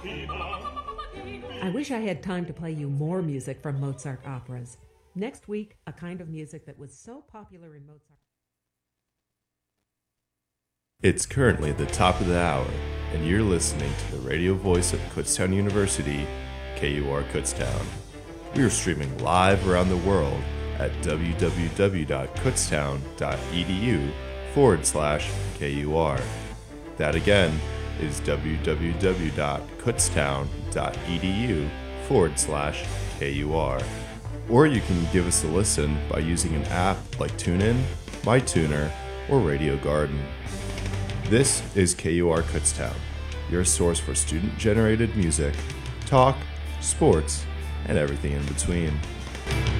I wish I had time to play you more music from Mozart operas. Next week, a kind of music that was so popular in Mozart. It's currently the top of the hour, and you're listening to the radio voice of Kutztown University, KUR Kutztown. We are streaming live around the world at www.kutztown.edu/KUR. That again is www.kutztown.edu/KUR. Or you can give us a listen by using an app like TuneIn, MyTuner, or Radio Garden. This is KUR Kutztown, your source for student-generated music, talk, sports, and everything in between.